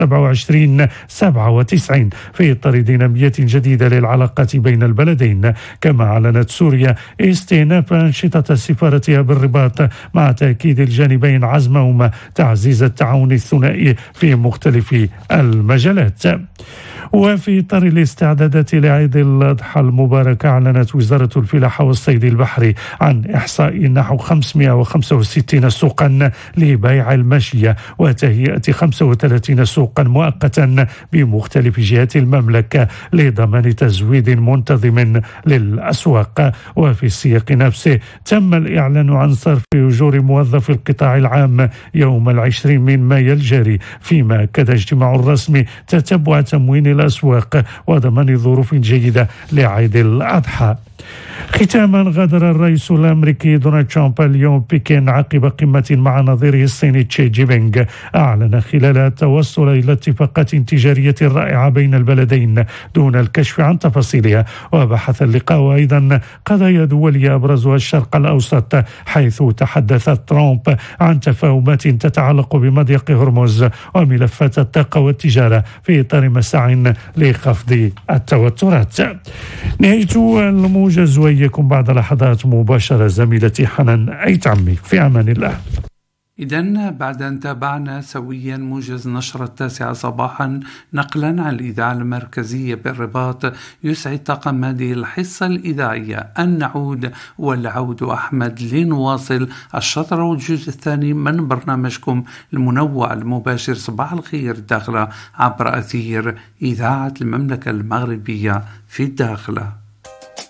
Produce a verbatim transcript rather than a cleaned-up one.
سبعة وعشرين سبعة وتسعين في إطار دينامية جديدة للعلاقات بين البلدين. كما أعلنت سوريا استئناف أنشطة سفارتها بالرباط مع تأكيد الجانبين عزمهما تعزيز التعاون الثنائي في مختلف المجالات. وفي إطار الاستعدادات لعيد الأضحى المبارك، أعلنت وزارة الفلاحة والصيد البحري عن إحصاء نحو خمسمائة وخمسة وستين سوقا لبيع الماشية وتهيئة خمسة وثلاثين سوقا مؤقتا بمختلف جهات المملكة لضمان تزويد منتظم للأسواق. وفي السياق نفسه تم الإعلان عن صرف أجور موظفي القطاع العام يوم العشرين من مايو الجاري، فيما أكد اجتماع رسمي تتبع تموين الأسواق وضمان ظروف جيدة لعيد الأضحى. ختاما، غادر الرئيس الأمريكي دونالد ترامب اليوم بكين عقب قمة مع نظيره الصيني تشي جي بينغ. أعلن خلالها التوصل إلى اتفاقات تجارية رائعة بين البلدين دون الكشف عن تفاصيلها. وبحث اللقاء أيضا قضايا دولية أبرزها الشرق الأوسط، حيث تحدث ترامب عن تفاهمات تتعلق بمضيق هرمز وملفات الطاقة والتجارة في إطار مساع لخفض التوترات. نهاية الموجز، وإياكم بعد لحظات مباشرة زميلتي حنان أيتعمي. في أمان الله. إذن بعد أن تابعنا سويا موجز نشرة التاسعة صباحا نقلا عن الإذاعة المركزية بالرباط، يسعد طاقم هذه الحصة الإذاعية أن نعود والعود أحمد لنواصل الشطر والجزء الثاني من برنامجكم المنوع المباشر صباح الخير الداخلة عبر أثير إذاعة المملكة المغربية في الداخلة.